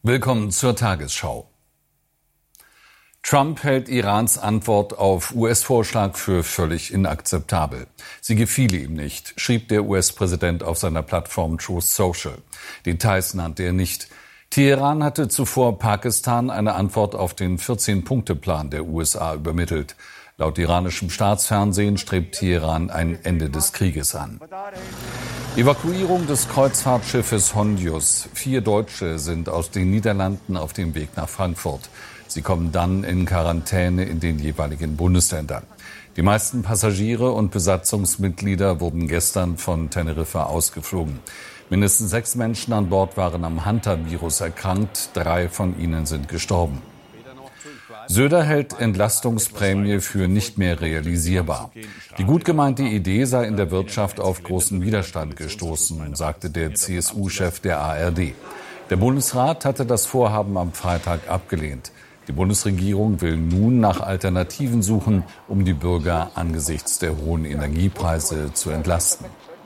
Willkommen zur Tagesschau. Trump hält Irans Antwort auf US-Vorschlag für völlig inakzeptabel. Sie gefiele ihm nicht, schrieb der US-Präsident auf seiner Plattform Truth Social. Details nannte er nicht. Teheran hatte zuvor Pakistan eine Antwort auf den 14-Punkte-Plan der USA übermittelt. Laut iranischem Staatsfernsehen strebt Teheran ein Ende des Krieges an. Evakuierung des Kreuzfahrtschiffes Hondius. 4 Deutsche sind aus den Niederlanden auf dem Weg nach Frankfurt. Sie kommen dann in Quarantäne in den jeweiligen Bundesländern. Die meisten Passagiere und Besatzungsmitglieder wurden gestern von Teneriffa ausgeflogen. Mindestens 6 Menschen an Bord waren am Hantavirus erkrankt. 3 von ihnen sind gestorben. Söder hält Entlastungsprämie für nicht mehr realisierbar. Die gut gemeinte Idee sei in der Wirtschaft auf großen Widerstand gestoßen, sagte der CSU-Chef der ARD. Der Bundesrat hatte das Vorhaben am Freitag abgelehnt. Die Bundesregierung will nun nach Alternativen suchen, um die Bürger angesichts der hohen Energiepreise zu entlasten.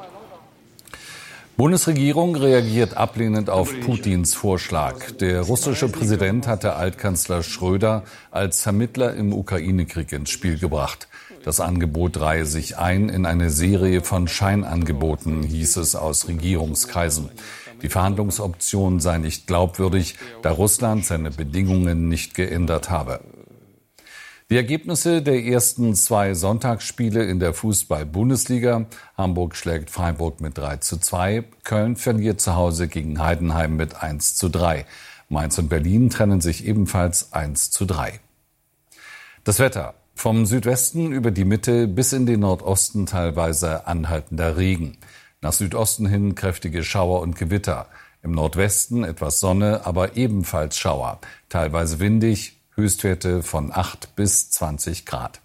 Bundesregierung reagiert ablehnend auf Putins Vorschlag. Der russische Präsident hatte Altkanzler Schröder als Vermittler im Ukraine-Krieg ins Spiel gebracht. Das Angebot reihe sich ein in eine Serie von Scheinangeboten, hieß es aus Regierungskreisen. Die Verhandlungsoption sei nicht glaubwürdig, da Russland seine Bedingungen nicht geändert habe. Die Ergebnisse der ersten 2 Sonntagsspiele in der Fußball-Bundesliga. Hamburg schlägt Freiburg mit 3:2. Köln verliert zu Hause gegen Heidenheim mit 1:3. Mainz und Berlin trennen sich ebenfalls 1:3. Das Wetter. Vom Südwesten über die Mitte bis in den Nordosten teilweise anhaltender Regen. Nach Südosten hin kräftige Schauer und Gewitter. Im Nordwesten etwas Sonne, aber ebenfalls Schauer. Teilweise windig. Höchstwerte von 8 bis 20 Grad.